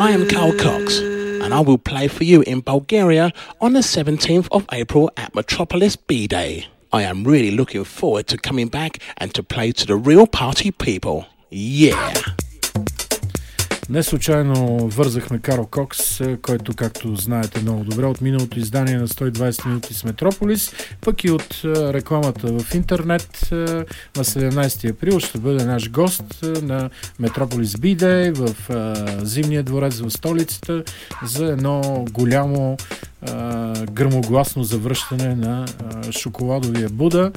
I am Carl Cox, and I will play for you in Bulgaria on the 17th of April at Metropolis B-Day. I am really looking forward to coming back and to play to the real party people. Yeah! Не случайно вързахме Карл Кокс, който, както знаете много добре, от миналото издание на 120 минути с Метрополис, пък и от рекламата в интернет. На 17 април ще бъде наш гост на Метрополис B-Day в Зимния дворец в столицата за едно голямо гръмогласно завръщане на шоколадовия Буда.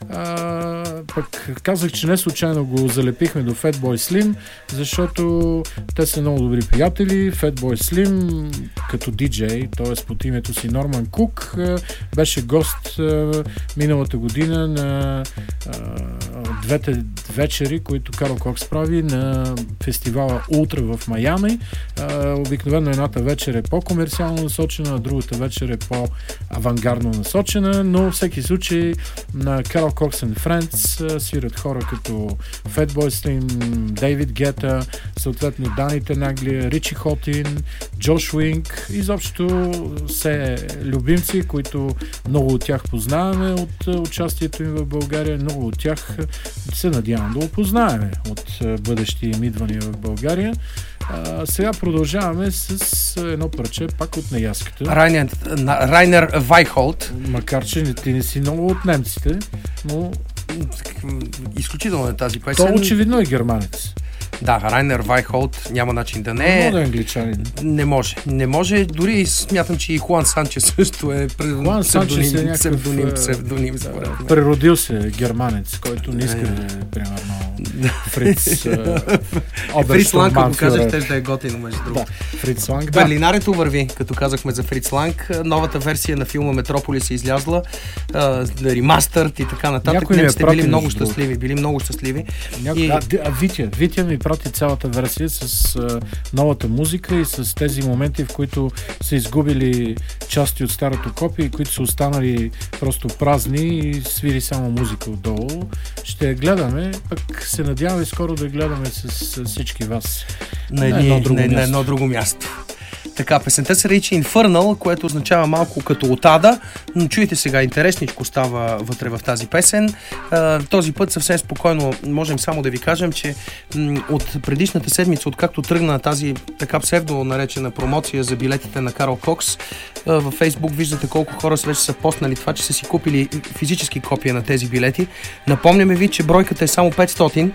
Пък казах, че не случайно го залепихме до Fatboy Slim, защото те са много добри приятели. Fatboy Slim като диджей, т.е. под името си Норман Кук, беше гост миналата година на двете вечери, които Карл Кокс прави на фестивала Ултра в Майами. Обикновено едната вечер е по-комерциално насочена, а другата вечер е по-авангардно насочена, но всеки случай на Carl Cox and Friends свират хора като Fatboy Slim, Дейвид Гета, съответно Дани Тенаглия, Ричи Хотин, Джош Уинг, изобщо все любимци, които много от тях познаваме от участието им в България, много от тях се надявам да опознаеме от бъдещи им идвания в България. Сега продължаваме с едно парче, пак от неяската. Райнер Вайхолт. Макар че ти не си много от немците, но изключително е тази песен. То очевидно е германец. Да, Райнер Вайхолт няма начин да не е. Не е англичанин. Не може. Дори смятам, че и Хуан Санчес също е псевдоним. Преродил се германец, който не иска да е, примерно, Фриц Фриц Ланг, като казах, теж да е готино, между другото. Да, Фриц Ланг, Берлинарето върви, като казахме за Фриц Ланг. Новата версия на филма Метрополис е излязла, ремастър и така нататък. Немците били много щастливи. Витя ми прати цялата версия с новата музика и с тези моменти, в които са изгубили части от старото копие, които са останали просто празни и свири само музика отдолу. Ще я гледаме, пък се надяваме скоро да гледаме с всички вас на едно друго място. Така, песента се речи Infernal, което означава малко като от ада, но чуйте сега, интересничко става вътре в тази песен. Този път съвсем спокойно можем само да ви кажем, че от предишната седмица, откакто тръгна тази така псевдо наречена промоция за билетите на Карл Кокс, във Фейсбук виждате колко хора вече са постнали това, че са си купили физически копия на тези билети. Напомняме ви, че бройката е само 500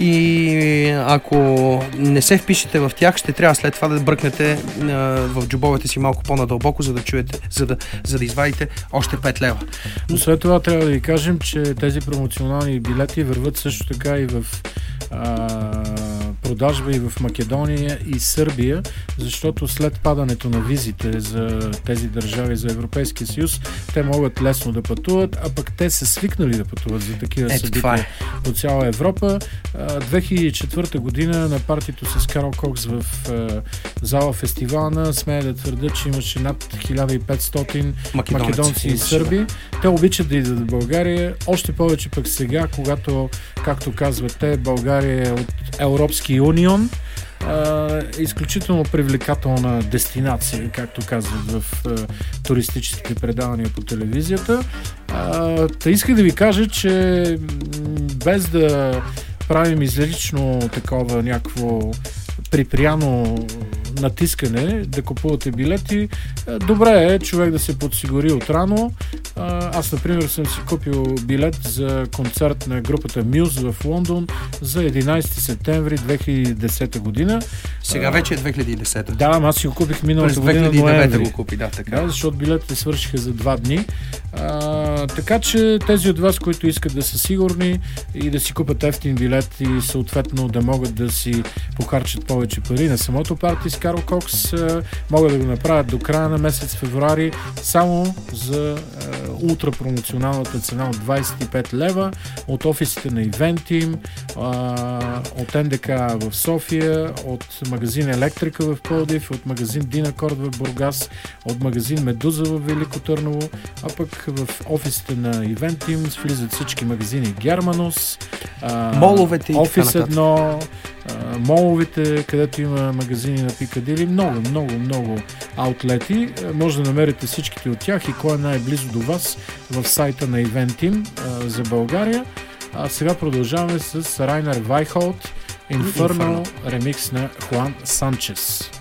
и ако не се впишете в тях, ще трябва след това да бръкнете в джобовете си малко по-надълбоко, за да чуете, за да извадите още 5 лева. Но след това трябва да ви кажем, че тези промоционални билети върват също така и в продажба и в Македония и Сърбия, защото след падането на визите за тези държави за Европейския съюз, те могат лесно да пътуват, а пък те са свикнали да пътуват за такива събития по цяла Европа. 2004 година на партито с Карл Кокс в зала Фестивална, смея да твърда, че имаше над 1500 македонци и сърби. Те обичат да идват в България, още повече пък сега, когато, както казват те, България е от Европски унион, изключително привлекателна дестинация, както казват в туристическите предавания по телевизията. Исках да ви кажа, че без да правим излично такова някакво припряно натискане да купувате билети, добре е човек да се подсигури отрано. Аз, например, съм си купил билет за концерт на групата Muse в Лондон за 11 септември 2010 година. Сега вече е 2010. Да, аз си го купих миналата година 2009 го купи, да, така. Да, защото билетите свършиха за 2 дни. Така че тези от вас, които искат да са сигурни и да си купат ефтин билет и съответно да могат да си похарчат повече пари на самото парти с Карл Кокс, могат да го направят до края на месец февруари само за ултрапромоционалната цена от 25 лева от офисите на Eventim, от НДК в София, от магазин Електрика в Пловдив, от магазин Динакорд в Бургас, от магазин Медуза в Велико Търново, а пък в офисите на Eventim влизат всички магазини Германус, моловете и Офис 1, моловете, където има магазини на Пикадили. Много аутлети. Може да намерите всичките от тях и кой е най-близо до вас в сайта на Eventim за България. А сега продължаваме с Райнер Вайхолт, Inferno, ремикс на Хуан Санчес.